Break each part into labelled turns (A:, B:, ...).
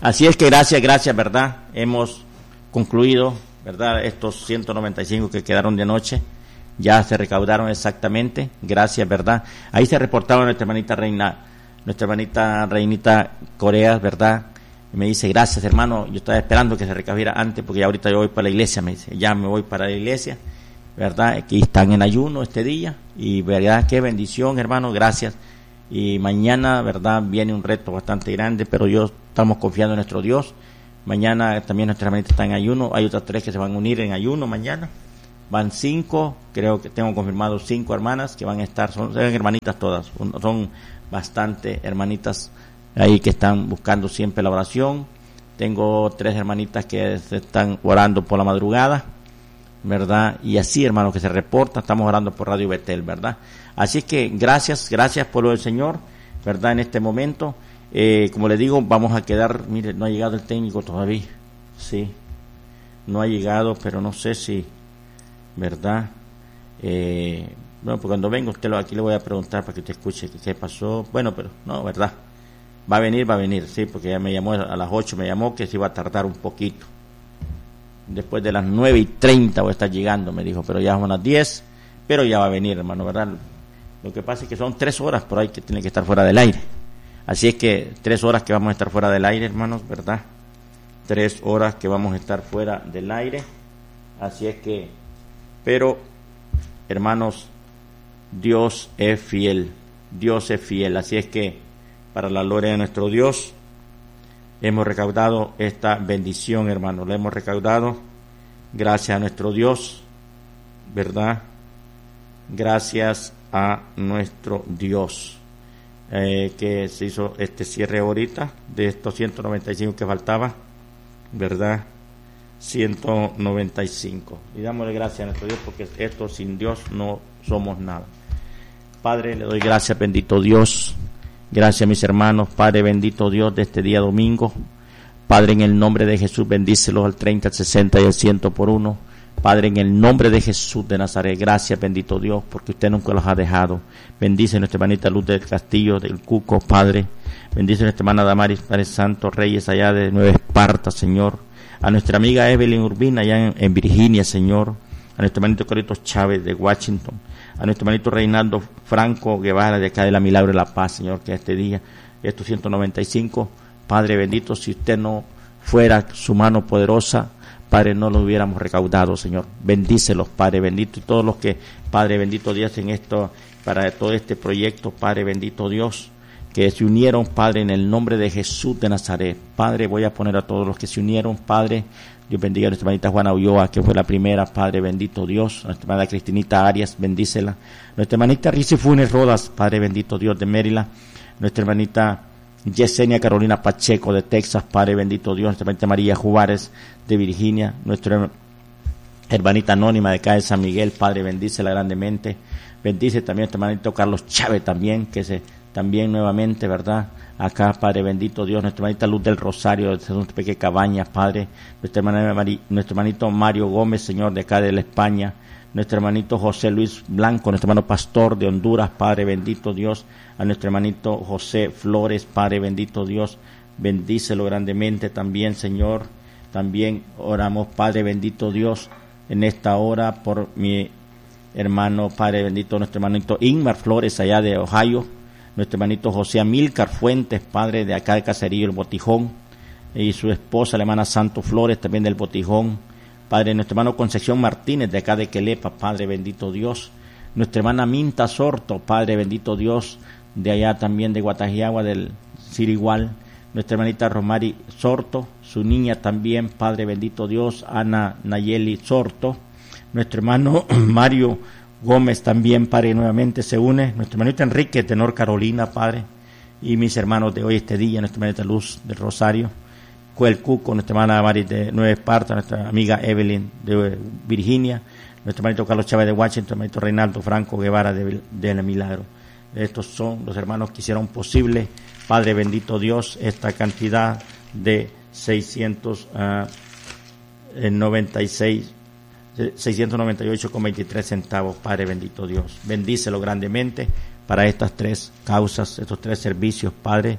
A: Así es que gracias, ¿verdad? Hemos concluido, ¿verdad? Estos 195 que quedaron de anoche, ya se recaudaron exactamente, gracias, ¿verdad? Ahí se reportaba nuestra hermanita Reinita Corea, ¿verdad? Y me dice, gracias, hermano, yo estaba esperando que se recaudiera antes, porque ya ahorita yo voy para la iglesia, me dice, ya me voy para la iglesia, ¿verdad? Aquí están en ayuno este día, y verdad, qué bendición, hermano, gracias. Y mañana, ¿verdad? Viene un reto bastante grande, pero estamos confiando en nuestro Dios. Mañana también nuestra hermanita está en ayuno. Hay otras 3 que se van a unir en ayuno mañana. Van 5, creo que tengo confirmado 5 hermanas que van a estar. Son hermanitas todas. Son bastante hermanitas ahí que están buscando siempre la oración. Tengo 3 hermanitas que se están orando por la madrugada, ¿verdad? Y así, hermanos, que se reporta. Estamos orando por Radio Betel, ¿verdad? Así es que gracias por lo del Señor, ¿verdad? En este momento, como le digo, vamos a quedar, mire, no ha llegado el técnico todavía, sí, no ha llegado, pero no sé si, ¿verdad? Bueno, pues cuando venga usted aquí le voy a preguntar para que usted escuche qué pasó, bueno, pero no, ¿verdad? Va a venir, sí, porque ya me llamó a las 8, me llamó que se iba a tardar un poquito. Después de las 9:30 voy a estar llegando, me dijo, pero ya son las 10, pero ya va a venir, hermano, ¿verdad? Lo que pasa es que son 3 horas por ahí que tiene que estar fuera del aire. Así es que 3 horas que vamos a estar fuera del aire, hermanos, ¿verdad? 3 horas que vamos a estar fuera del aire. Así es que, pero, hermanos, Dios es fiel. Así es que, para la gloria de nuestro Dios, hemos recaudado esta bendición, hermanos. La hemos recaudado gracias a nuestro Dios, ¿verdad? Gracias a nuestro Dios, que se hizo este cierre ahorita de estos 195 que faltaba, ¿verdad? 195. Y dámosle gracias a nuestro Dios, porque esto sin Dios no somos nada. Padre, le doy gracias, bendito Dios. Gracias, mis hermanos. Padre, bendito Dios, de este día domingo. Padre, en el nombre de Jesús, bendícelos al 30, al 60 y al 100 por uno. Padre, en el nombre de Jesús de Nazaret, gracias, bendito Dios, porque usted nunca los ha dejado. Bendice a nuestra hermanita Luz del Castillo, del Cuco, Padre. Bendice a nuestra hermana Damaris, Padre Santo, Reyes, allá de Nueva Esparta, Señor. A nuestra amiga Evelyn Urbina, allá en Virginia, Señor. A nuestro hermanito Carlitos Chávez, de Washington. A nuestro hermanito Reinaldo Franco Guevara, de acá de la Milagro de la Paz, Señor, que este día, estos 195, Padre bendito, si usted no fuera su mano poderosa, Padre, no lo hubiéramos recaudado, Señor. Bendícelos, Padre bendito, y todos los que, Padre bendito Dios, en esto, para todo este proyecto, Padre bendito Dios, que se unieron, Padre, en el nombre de Jesús de Nazaret. Padre, voy a poner a todos los que se unieron, Padre. Dios bendiga a nuestra hermanita Juana Ulloa, que fue la primera, Padre bendito Dios. A nuestra hermana Cristinita Arias, bendícela. Nuestra hermanita Rizy Funes Rodas, Padre bendito Dios, de Maryland. Nuestra hermanita Yesenia Carolina Pacheco, de Texas, Padre bendito Dios. Nuestra hermanita María Juárez, de Virginia. Nuestra hermanita Anónima, de acá de San Miguel, Padre, bendícela grandemente. Bendice también a nuestro hermanito Carlos Chávez también, también nuevamente, ¿verdad? Acá, Padre bendito Dios, nuestra hermanita Luz del Rosario, de San Peque Cabañas, Padre, nuestro hermanito Mario Gómez, Señor, de acá de la España, nuestro hermanito José Luis Blanco, nuestro hermano Pastor de Honduras, Padre bendito Dios, a nuestro hermanito José Flores, Padre bendito Dios, bendícelo grandemente también, Señor. También oramos, Padre bendito Dios, en esta hora por mi hermano, Padre bendito, nuestro hermanito Ingmar Flores, allá de Ohio, nuestro hermanito José Amílcar Fuentes, Padre de acá de Caserío, el Botijón, y su esposa, la hermana Santo Flores, también del Botijón, Padre, nuestro hermano Concepción Martínez, de acá de Quelepa, Padre bendito Dios, nuestra hermana Minta Sorto, Padre bendito Dios, de allá también de Guatajiagua, del Sirigual, nuestra hermanita Romari Sorto, su niña también, Padre bendito Dios, Ana Nayeli Sorto, nuestro hermano Mario Gómez también, Padre, nuevamente se une, nuestro hermanito Enrique de North Carolina, Padre, y mis hermanos de hoy, este día, nuestra hermanita Luz del Rosario, Cuel Cuco, nuestra hermana Maris de Nueva Esparta, nuestra amiga Evelyn de Virginia, nuestro hermanito Carlos Chávez de Washington, nuestro hermanito Reinaldo Franco Guevara de La Milagro. Estos son los hermanos que hicieron posible, Padre bendito Dios, esta cantidad de 698,23 centavos, Padre bendito Dios. Bendícelo grandemente para estas 3 causas, estos 3 servicios, Padre,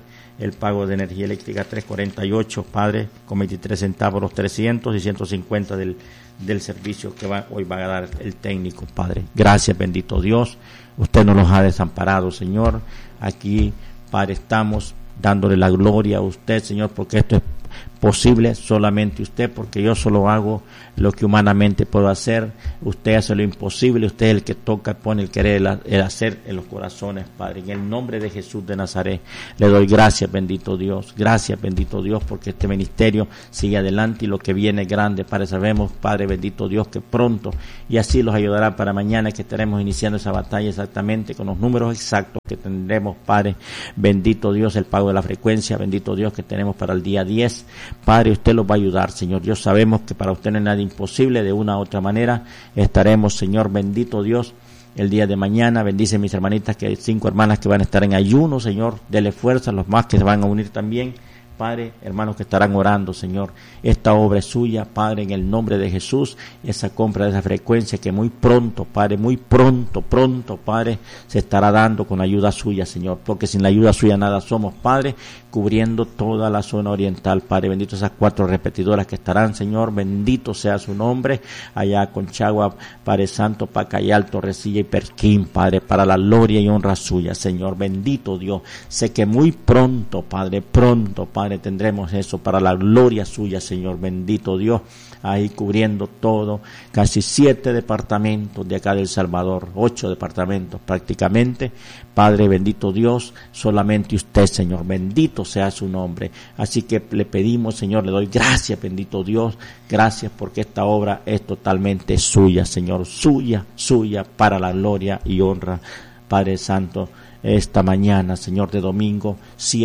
A: el pago de energía eléctrica 348, Padre, con 23 centavos los 300 y 150 del servicio que hoy va a dar el técnico, Padre. Gracias, bendito Dios. Usted no nos ha desamparado, Señor. Aquí, Padre, estamos dándole la gloria a usted, Señor, porque esto es posible solamente usted, porque yo solo hago lo que humanamente puedo hacer. Usted hace lo imposible, usted es el que toca, pone el querer, el hacer en los corazones, Padre. En el nombre de Jesús de Nazaret le doy gracias, bendito Dios. Gracias, bendito Dios, porque este ministerio sigue adelante y lo que viene es grande, Padre. Sabemos, Padre, bendito Dios, que pronto, y así los ayudará para mañana, que estaremos iniciando esa batalla exactamente con los números exactos que tendremos, Padre. Bendito Dios, el pago de la frecuencia, bendito Dios, que tenemos para el día 10. Padre, usted los va a ayudar, Señor. Yo sabemos que para usted no es nada imposible. De una u otra manera estaremos, Señor, bendito Dios, el día de mañana. Bendice mis hermanitas, que 5 hermanas que van a estar en ayuno, Señor. Dele fuerza a los más que se van a unir también. Padre, hermanos que estarán orando, Señor. Esta obra es suya, Padre, en el nombre de Jesús. Esa compra de esa frecuencia que muy pronto, Padre, muy pronto, Padre, se estará dando con ayuda suya, Señor. Porque sin la ayuda suya nada somos, Padre, cubriendo toda la zona oriental, Padre. Bendito esas 4 repetidoras que estarán, Señor. Bendito sea su nombre. Allá con Chagua, Padre Santo, Pacayal, Torrecilla y Perquín, Padre, para la gloria y honra suya, Señor. Bendito Dios. Sé que muy pronto, Padre, tendremos eso para la gloria suya, Señor. Bendito Dios. Ahí cubriendo todo, casi 7 departamentos de acá del Salvador, 8 departamentos prácticamente. Padre, bendito Dios, solamente usted, Señor, bendito sea su nombre. Así que le pedimos, Señor, le doy gracias, bendito Dios, gracias porque esta obra es totalmente suya, Señor, suya, para la gloria y honra, Padre Santo. Esta mañana, Señor, de domingo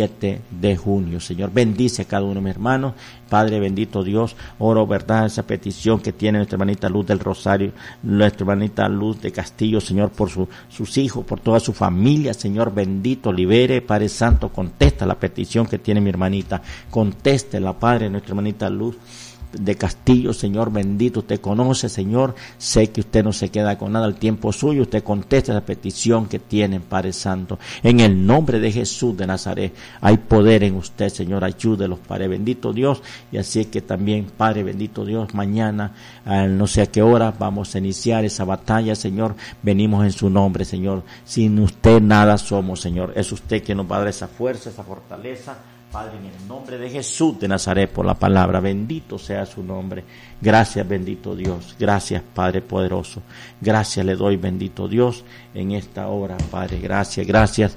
A: 7 de junio, Señor, bendice a cada uno de mis hermanos. Padre, bendito Dios, oro, verdad, esa petición que tiene nuestra hermanita Luz del Rosario, nuestra hermanita Luz de Castillo, Señor, por sus hijos, por toda su familia, Señor, bendito, libere, Padre Santo, contesta la petición que tiene mi hermanita, contéstela, Padre, nuestra hermanita Luz de Castillo, Señor, bendito, usted conoce, Señor, sé que usted no se queda con nada, el tiempo suyo, usted contesta la petición que tienen, Padre Santo, en el nombre de Jesús de Nazaret, hay poder en usted, Señor, ayúdelos, Padre, bendito Dios, y así es que también, Padre, bendito Dios, mañana, no sé a qué hora, vamos a iniciar esa batalla, Señor, venimos en su nombre, Señor, sin usted nada somos, Señor, es usted quien nos va a dar esa fuerza, esa fortaleza, Padre, en el nombre de Jesús de Nazaret, por la palabra, bendito sea su nombre. Gracias, bendito Dios. Gracias, Padre poderoso. Gracias le doy, bendito Dios, en esta hora, Padre. Gracias,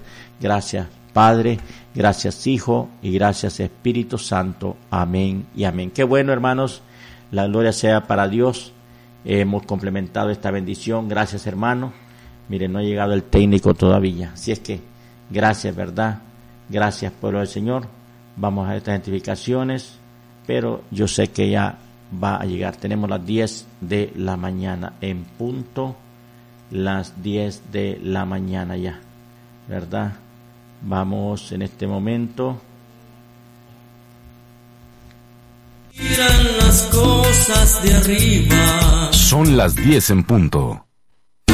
A: Padre. Gracias, Hijo. Y gracias, Espíritu Santo. Amén y amén. Qué bueno, hermanos. La gloria sea para Dios. Hemos complementado esta bendición. Gracias, hermano. Miren, no ha llegado el técnico todavía. Así es que, gracias, ¿verdad? Gracias, pueblo del Señor. Vamos a estas identificaciones, pero yo sé que ya va a llegar. Tenemos las 10 de la mañana en punto, las 10 de la mañana ya, ¿verdad? Vamos en este momento.
B: Miran las cosas de arriba.
C: Son las 10 en punto.